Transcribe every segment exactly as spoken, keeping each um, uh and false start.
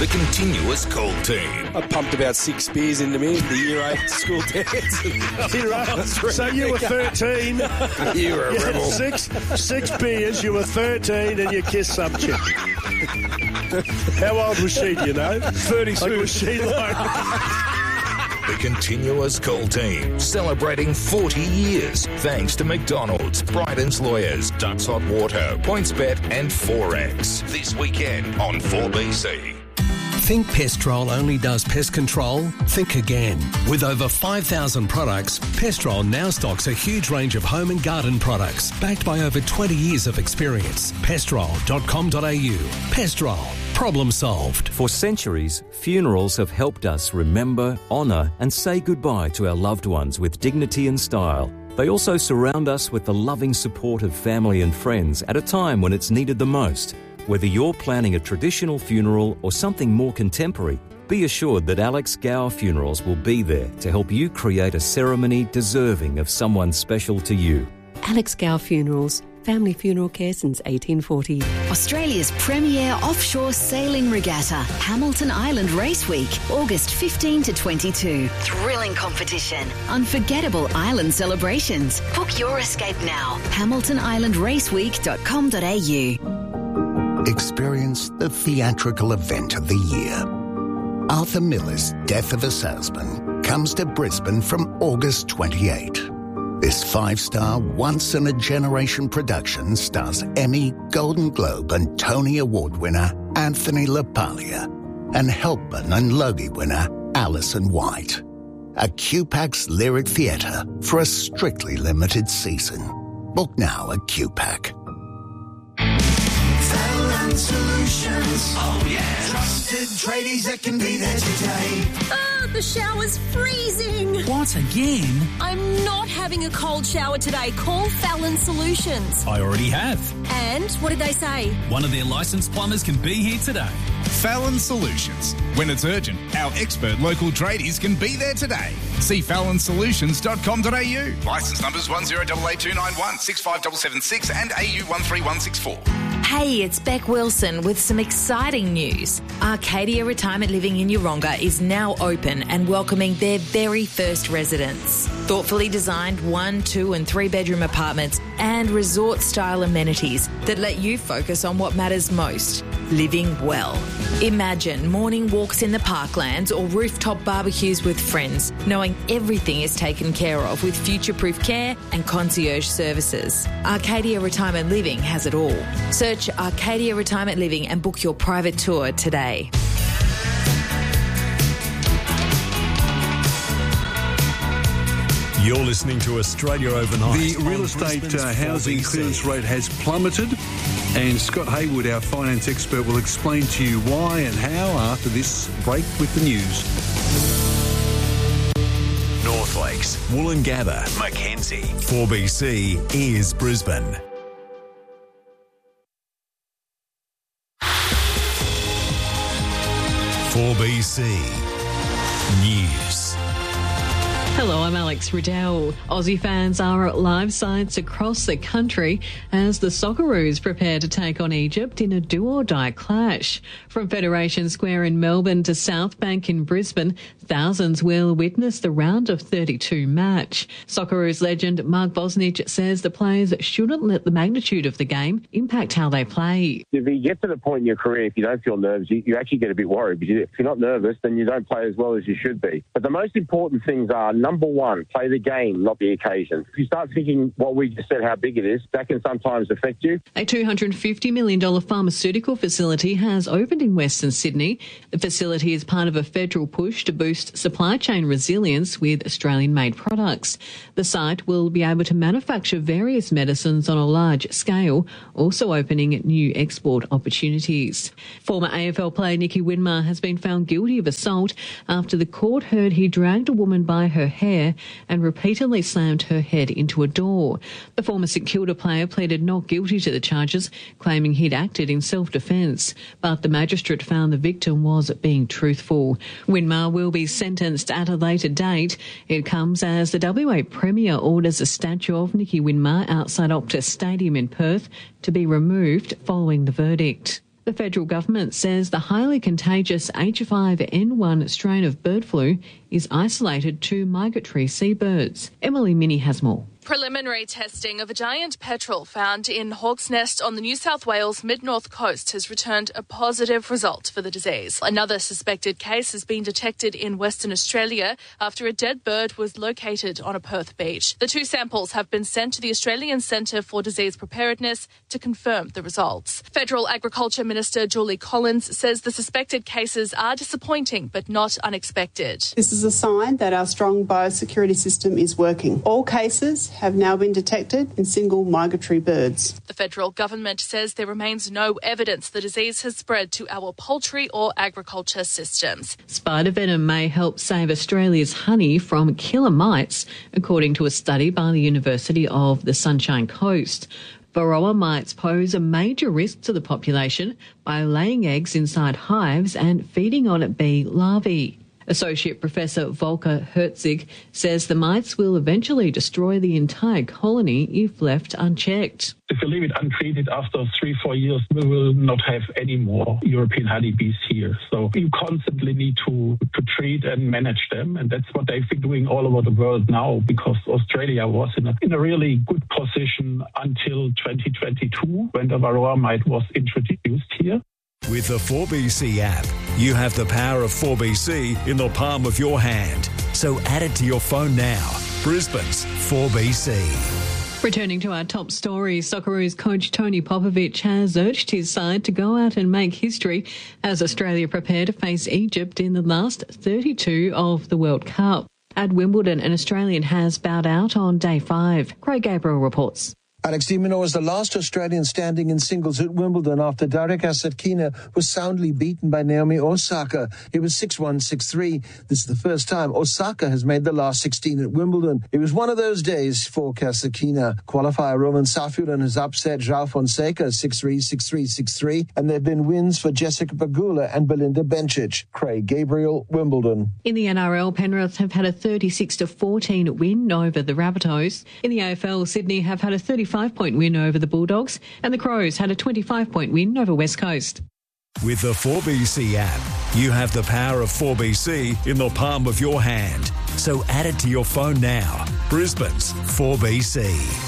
The continuous cold team. I pumped about six beers into me in the year eight school dance. Year eight. So you were thirteen. You were a you rebel. had six, six beers, you were thirteen, and you kissed some chick. How old was she, do you know? thirty-two. Like, was she like... The continuous cold team, celebrating forty years. Thanks to McDonald's, Bryden's Lawyers, Ducks Hot Water, PointsBet and Forex. This weekend on four B C. Think Pestrol only does pest control? Think again. With over five thousand products, Pestrol now stocks a huge range of home and garden products, backed by over twenty years of experience. Pestrol dot com dot a u. Pestrol. Problem solved. For centuries, funerals have helped us remember, honour and say goodbye to our loved ones with dignity and style. They also surround us with the loving support of family and friends at a time when it's needed the most. Whether you're planning a traditional funeral or something more contemporary, be assured that Alex Gower Funerals will be there to help you create a ceremony deserving of someone special to you. Alex Gower Funerals, family funeral care since eighteen forty. Australia's premier offshore sailing regatta, Hamilton Island Race Week, August fifteenth to twenty-second. Thrilling competition, unforgettable island celebrations. Book your escape now. hamilton island race week dot com dot a u. Experience the theatrical event of the year. Arthur Miller's Death of a Salesman comes to Brisbane from August twenty-eighth. This five-star, once-in-a-generation production stars Emmy, Golden Globe and Tony Award winner Anthony LaPaglia and Helpman and Logie winner Alison White. A Q PAC's Lyric Theatre for a strictly limited season. Book now at Q PAC. Fallon Solutions. Oh, yeah. Trusted tradies that can be there today. Oh, the shower's freezing. What, again? I'm not having a cold shower today. Call Fallon Solutions. I already have. And what did they say? One of their licensed plumbers can be here today. Fallon Solutions. When it's urgent, our expert local tradies can be there today. See fallon solutions dot com dot a u. Licence numbers one zero eight eight two nine one, six five seven seven six and A U one three one six four. Hey, it's Beck Wilson with some exciting news. Arcadia Retirement Living in Yeronga is now open and welcoming their very first residents. Thoughtfully designed one, two and three bedroom apartments and resort-style amenities that let you focus on what matters most, living well. Imagine morning walks in the parklands or rooftop barbecues with friends, knowing everything is taken care of with future-proof care and concierge services. Arcadia Retirement Living has it all. Search Arcadia Retirement Living and book your private tour today. You're listening to Australia Overnight. The real estate uh, housing clearance rate has plummeted, and Scott Haywood, our finance expert, will explain to you why and how after this break with the news. North Lakes, Woolloongabba, Mackenzie. four B C is Brisbane. four B C News. Hello, I'm Alex Riddell. Aussie fans are at live sites across the country as the Socceroos prepare to take on Egypt in a do-or-die clash. From Federation Square in Melbourne to South Bank in Brisbane, thousands will witness the round of thirty-two match. Socceroos legend Mark Bosnich says the players shouldn't let the magnitude of the game impact how they play. If you get to the point in your career, if you don't feel nerves, you, you actually get a bit worried, because if you're not nervous, then you don't play as well as you should be. But the most important things are, number one, play the game, not the occasion. If you start thinking what we just said, how big it is, that can sometimes affect you. A two hundred fifty million dollars pharmaceutical facility has opened in Western Sydney. The facility is part of a federal push to boost supply chain resilience with Australian-made products. The site will be able to manufacture various medicines on a large scale, also opening new export opportunities. Former A F L player Nicky Winmar has been found guilty of assault after the court heard he dragged a woman by her hair and repeatedly slammed her head into a door. The former St Kilda player pleaded not guilty to the charges, claiming he'd acted in self-defence, but the magistrate found the victim was being truthful. Winmar will be sentenced at a later date. It comes as the W A Premier orders a statue of Nicky Winmar outside Optus Stadium in Perth to be removed following the verdict. The federal government says the highly contagious H five N one strain of bird flu is isolated to migratory seabirds. Emily Minnie has more. Preliminary testing of a giant petrel found in Hawk's Nest on the New South Wales mid-north coast has returned a positive result for the disease. Another suspected case has been detected in Western Australia after a dead bird was located on a Perth beach. The two samples have been sent to the Australian Centre for Disease Preparedness to confirm the results. Federal Agriculture Minister Julie Collins says the suspected cases are disappointing but not unexpected. This is a sign that our strong biosecurity system is working. All cases have now been detected in single migratory birds. The federal government says there remains no evidence the disease has spread to our poultry or agriculture systems. Spider venom may help save Australia's honey from killer mites, according to a study by the University of the Sunshine Coast. Varroa mites pose a major risk to the population by laying eggs inside hives and feeding on bee larvae. Associate Professor Volker Herzig says the mites will eventually destroy the entire colony if left unchecked. If you leave it untreated, after three, four years, we will not have any more European honeybees here. So you constantly need to, to treat and manage them. And that's what they've been doing all over the world now, because Australia was in a, in a really good position until twenty twenty-two, when the Varroa mite was introduced here. With the four B C app, you have the power of four B C in the palm of your hand. So add it to your phone now. Brisbane's four B C. Returning to our top story, Socceroos coach Tony Popovic has urged his side to go out and make history as Australia prepare to face Egypt in the last thirty-two of the World Cup. At Wimbledon, an Australian has bowed out on day five. Craig Gabriel reports. Alex de Minaur was the last Australian standing in singles at Wimbledon after Darek Asatkina was soundly beaten by Naomi Osaka. It was six one, six three. This is the first time Osaka has made the last sixteen at Wimbledon. It was one of those days for Kasatkina. Qualifier Roman Safiullin has upset João Fonseca six three, six three, six three, and there have been wins for Jessica Pegula and Belinda Bencic. Craig Gabriel, Wimbledon. In the N R L, Penrith have had a thirty-six to fourteen win over the Rabbitohs. In the A F L, Sydney have had a thirty-five point win over the Bulldogs, and the Crows had a twenty-five point win over West Coast. With the four B C app, you have the power of four B C in the palm of your hand. So add it to your phone now. Brisbane's four B C.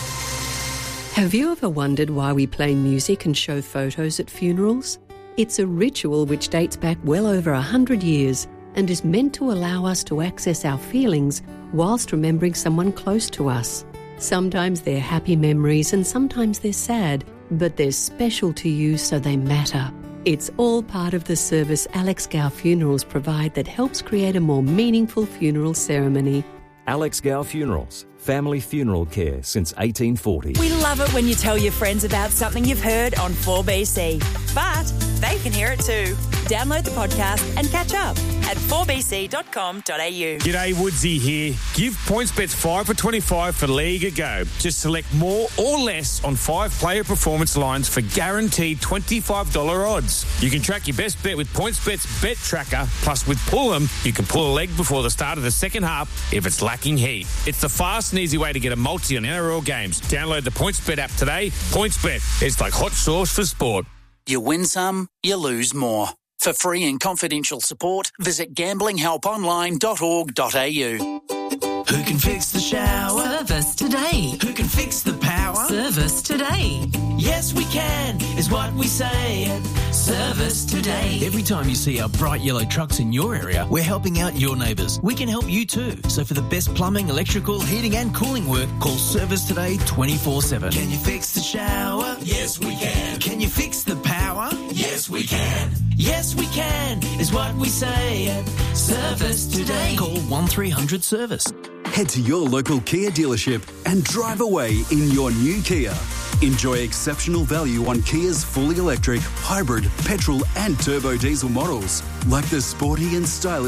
Have you ever wondered why we play music and show photos at funerals? It's a ritual which dates back well over a hundred years and is meant to allow us to access our feelings whilst remembering someone close to us. Sometimes they're happy memories and sometimes they're sad, but they're special to you so they matter. It's all part of the service Alex Gow Funerals provide that helps create a more meaningful funeral ceremony. Alex Gow Funerals, family funeral care since eighteen forty. We love it when you tell your friends about something you've heard on four B C, but they can hear it too. Download the podcast and catch up at four b c dot com dot a u. G'day, Woodsy here. Give PointsBets five for twenty-five for League a go. Just select more or less on five player performance lines for guaranteed twenty-five dollars odds. You can track your best bet with PointsBet's Bet Tracker. Plus, with Pull'em, you can pull a leg before the start of the second half if it's lacking heat. It's the fast and easy way to get a multi on N R L games. Download the PointsBet app today. PointsBet, it's like hot sauce for sport. You win some, you lose more. For free and confidential support, visit gambling help online dot org dot a u. Who can fix the shower? Service today. Who can fix the power? Service today. Yes, we can, is what we say at Service Today. Every time you see our bright yellow trucks in your area, we're helping out your neighbours. We can help you too. So for the best plumbing, electrical, heating and cooling work, call Service Today twenty-four seven. Can you fix the shower? Yes, we can. Can you fix the power? Yes, we can. Yes, we can, is what we say at Service Today. Call one three hundred service. Head to your local Kia dealership and drive away in your new Kia. Enjoy exceptional value on Kia's fully electric, hybrid, petrol and turbo diesel models, like the sporty and stylish